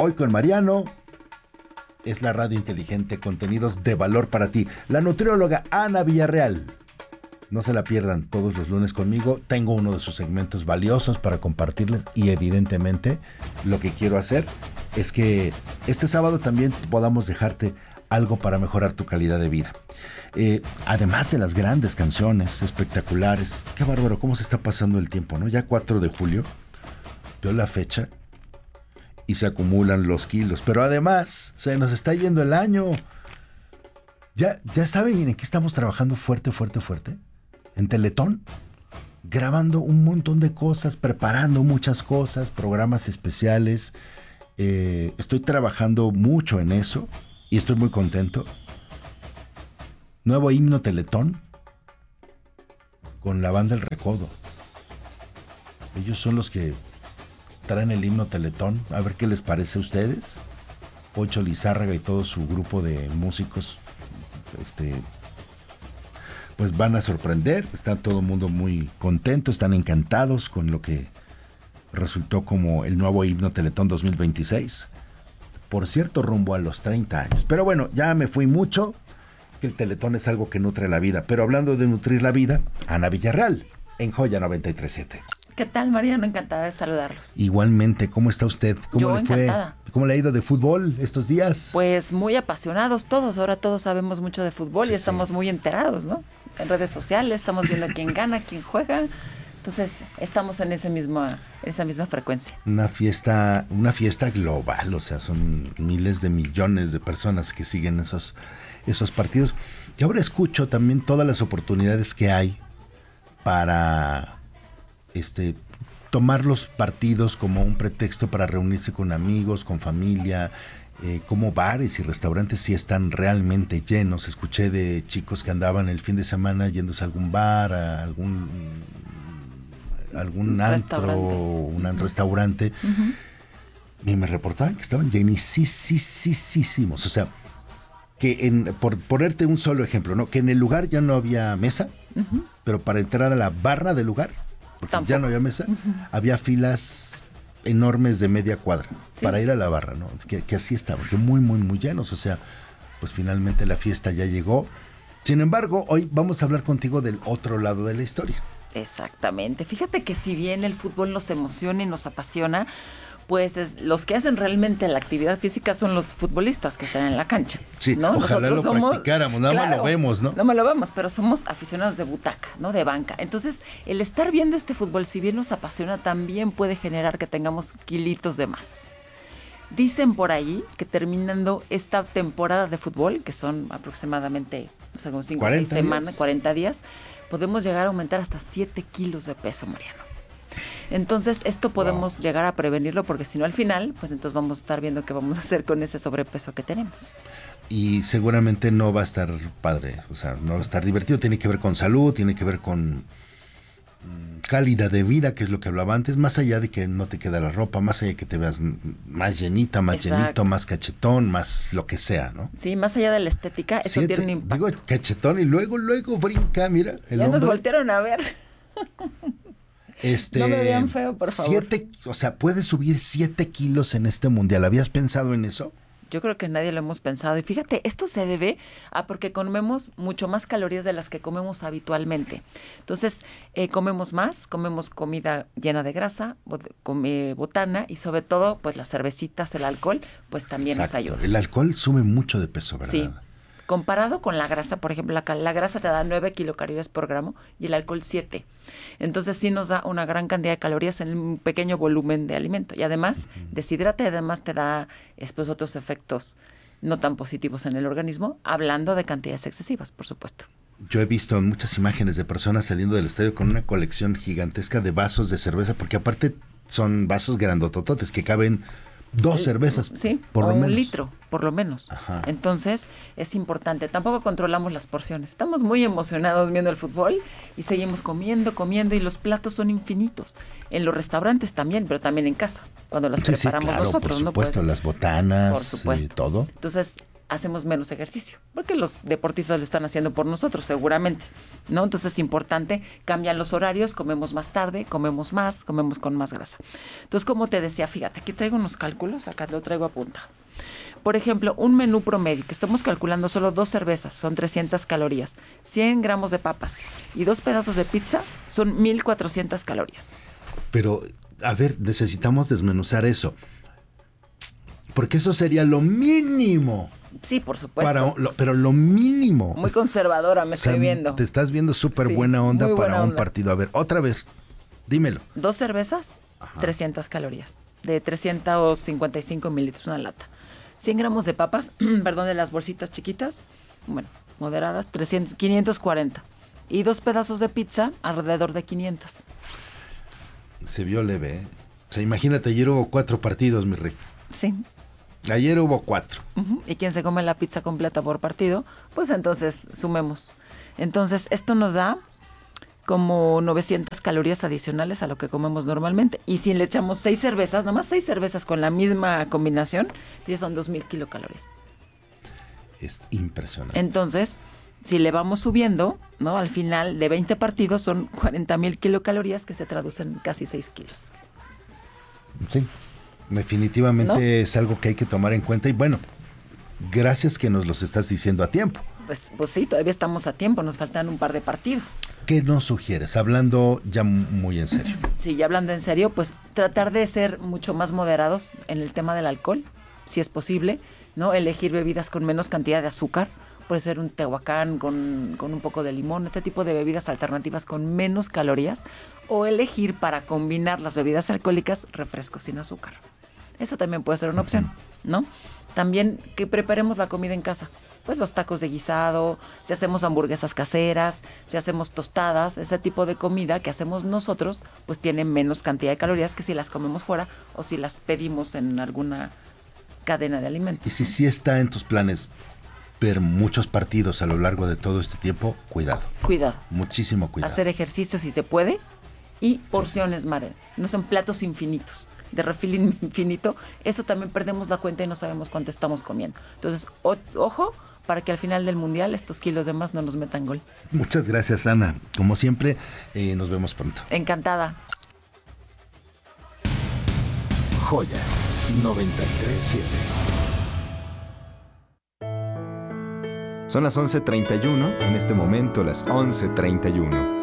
Hoy con Mariano. Es la radio inteligente, contenidos de valor para ti. La nutrióloga Ana Villarreal. No se la pierdan todos los lunes conmigo. Tengo uno de sus segmentos valiosos para compartirles y evidentemente lo que quiero hacer es que este sábado también podamos dejarte algo para mejorar tu calidad de vida. Además de las grandes canciones espectaculares, qué bárbaro cómo se está pasando el tiempo, ¿no? Ya 4 de julio, veo la fecha y se acumulan los kilos, pero además se nos está yendo el año. ¿Ya saben en qué estamos trabajando fuerte? En Teletón, grabando un montón de cosas, preparando muchas cosas, programas especiales. Estoy trabajando mucho en eso y estoy muy contento. Nuevo himno Teletón con la banda El Recodo. Ellos son los que traen el himno Teletón. A ver qué les parece a ustedes. Pocho Lizárraga y todo su grupo de músicos pues van a sorprender. Está todo el mundo muy contento, están encantados con lo que resultó como el nuevo himno Teletón 2026. Por cierto, rumbo a los 30 años. Pero bueno, ya me fui mucho, que el Teletón es algo que nutre la vida. Pero hablando de nutrir la vida, Ana Villarreal, en Joya 93.7. ¿Qué tal, Mariano? Encantada de saludarlos. Igualmente, ¿cómo está usted? ¿Cómo le fue? Encantada. ¿Cómo le ha ido de fútbol estos días? Pues muy apasionados todos. Ahora todos sabemos mucho de fútbol y estamos muy enterados, ¿no? En redes sociales estamos viendo quién gana, quién juega. Entonces estamos en esa misma frecuencia. Una fiesta global, o sea, son miles de millones de personas que siguen esos partidos. Y ahora escucho también todas las oportunidades que hay para tomar los partidos como un pretexto para reunirse con amigos, con familia, como bares y restaurantes sí están realmente llenos. Escuché de chicos que andaban el fin de semana yéndose a algún bar, a algún antro, un restaurante, y me reportaban que estaban llenísimos. O sea, que por ponerte un solo ejemplo, ¿no? Que en el lugar ya no había mesa, pero para entrar a la barra del lugar, porque tampoco. Ya no había mesa, había filas enormes de media cuadra para ir a la barra, ¿no? Que así estaban, que muy llenos. O sea, pues finalmente la fiesta ya llegó. Sin embargo, hoy vamos a hablar contigo del otro lado de la historia. Exactamente. Fíjate que si bien el fútbol nos emociona y nos apasiona, pues los que hacen realmente la actividad física son los futbolistas que están en la cancha. Sí, ¿no? Ojalá nosotros lo practicáramos, nada más lo vemos, ¿no? No me lo vemos, pero somos aficionados de butaca, ¿no? De banca. Entonces, el estar viendo este fútbol, si bien nos apasiona, también puede generar que tengamos kilitos de más. Dicen por ahí que terminando esta temporada de fútbol, que son aproximadamente, no sé, como 5 o 6 semanas, 40 días, podemos llegar a aumentar hasta 7 kilos de peso, Mariano. Entonces, esto podemos llegar a prevenirlo, porque si no, al final, pues entonces vamos a estar viendo qué vamos a hacer con ese sobrepeso que tenemos. Y seguramente no va a estar padre, o sea, no va a estar divertido. Tiene que ver con salud, tiene que ver con calidad de vida, que es lo que hablaba antes, más allá de que no te queda la ropa, más allá de que te veas más llenita, más llenito, más cachetón, más lo que sea, ¿no? Sí, más allá de la estética, eso tiene un impacto. Digo cachetón y luego brinca, mira, el ya hombre. Nos voltearon a ver. No me vean feo, por favor. O sea, puedes subir 7 kilos en este mundial. ¿Habías pensado en eso? Yo creo que nadie lo hemos pensado. Y fíjate, esto se debe a porque comemos mucho más calorías de las que comemos habitualmente. Entonces, comemos comida llena de grasa, botana y sobre todo, pues las cervecitas, el alcohol, pues también nos ayuda. El alcohol sube mucho de peso, ¿verdad? Sí. Comparado con la grasa, por ejemplo, la grasa te da 9 kilocalorías por gramo y el alcohol 7. Entonces sí nos da una gran cantidad de calorías en un pequeño volumen de alimento. Y además deshidrata y además te da después otros efectos no tan positivos en el organismo, hablando de cantidades excesivas, por supuesto. Yo he visto muchas imágenes de personas saliendo del estadio con una colección gigantesca de vasos de cerveza, porque aparte son vasos grandotototes que caben 2 cervezas, sí, por lo menos. 1 litro, por lo menos. Ajá. Entonces, es importante. Tampoco controlamos las porciones. Estamos muy emocionados viendo el fútbol y seguimos comiendo y los platos son infinitos. En los restaurantes también, pero también en casa, cuando las preparamos claro, nosotros. por supuesto, ¿no? Las botanas, por supuesto. todo. Entonces, hacemos menos ejercicio, porque los deportistas lo están haciendo por nosotros, seguramente, ¿no? Entonces es importante, cambian los horarios, comemos más tarde, comemos más, comemos con más grasa. Entonces, como te decía, fíjate, aquí traigo unos cálculos, acá lo traigo apuntado. Por ejemplo, un menú promedio, que estamos calculando solo 2 cervezas, son 300 calorías, 100 gramos de papas y 2 pedazos de pizza, son 1400 calorías. Pero, a ver, necesitamos desmenuzar eso. Porque eso sería lo mínimo. Sí, por supuesto. Pero lo mínimo. Muy conservadora me estoy viendo. Te estás viendo súper buena onda para un partido. A ver, otra vez, dímelo. 2 cervezas, 300 calorías, de 355 mililitros, una lata. 100 gramos de papas, perdón, de las bolsitas chiquitas, bueno, moderadas, 540. Y 2 pedazos de pizza, alrededor de 500. Se vio leve, ¿eh? O sea, imagínate, ayer hubo 4 partidos, mi rey. Sí. Ayer hubo 4. ¿Y quién se come la pizza completa por partido? Pues entonces sumemos. Entonces esto nos da como 900 calorías adicionales a lo que comemos normalmente. Y si le echamos 6 cervezas, nomás 6 cervezas con la misma combinación, entonces son 2000 kilocalorías. Es impresionante. Entonces, si le vamos subiendo, ¿no? Al final de 20 partidos son 40,000 kilocalorías que se traducen en casi 6 kilos. Sí. Definitivamente, ¿no? Es algo que hay que tomar en cuenta y bueno, gracias que nos los estás diciendo a tiempo. Pues sí, todavía estamos a tiempo, nos faltan un par de partidos. ¿Qué nos sugieres? Hablando ya muy en serio. Sí, ya hablando en serio, pues tratar de ser mucho más moderados en el tema del alcohol, si es posible, ¿no? Elegir bebidas con menos cantidad de azúcar, puede ser un tehuacán con un poco de limón, este tipo de bebidas alternativas con menos calorías, o elegir para combinar las bebidas alcohólicas refrescos sin azúcar. Eso también puede ser una opción, ¿no? También que preparemos la comida en casa. Pues los tacos de guisado, si hacemos hamburguesas caseras, si hacemos tostadas, ese tipo de comida que hacemos nosotros, pues tiene menos cantidad de calorías que si las comemos fuera o si las pedimos en alguna cadena de alimentos. Y si sí está en tus planes ver muchos partidos a lo largo de todo este tiempo, cuidado. Cuidado. Muchísimo cuidado. Hacer ejercicio si se puede y porciones, Mare. No son platos infinitos, de refil infinito. Eso también perdemos la cuenta y no sabemos cuánto estamos comiendo. Entonces, ojo, para que al final del mundial estos kilos de más no nos metan gol. Muchas gracias, Ana. Como siempre, nos vemos pronto. Encantada. Joya 93.7. Son las 11:31, en este momento las 11:31.